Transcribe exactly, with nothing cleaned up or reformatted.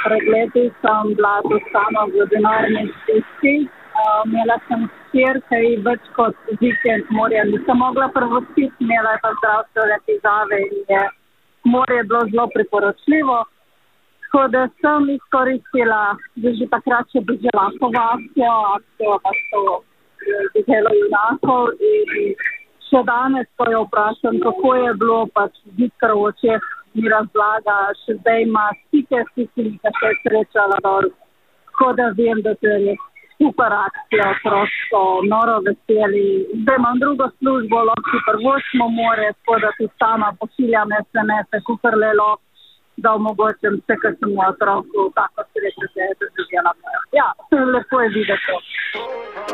pred leti sem bila tu sama v denarni stiski. Uh, imela sem hčerka in več kot vikend morja nisem mogla prvostiti, imela je pa zdravstvene težave in je morje bilo zelo priporočljivo. Tako da sem izkoristila, da že takrat še bežala po akcijo, akcijo pa so beželo junakov in še danes, ko jo vprašam, kako je bilo, pač Viktor v očeh mi razlaga, še zdaj ima stike s tistimi, ki se je srečala dol. Tako da vem, da to je res super akcija, otroško, noro veseli. Zdaj imam drugo službo, lahko prvočimo more, tako da tudi sama pošiljam es em es-e, kukor le lahko, da omogočim vse, kar sem v otroku, tako srečo se je doživela. Ja, lepo je videti.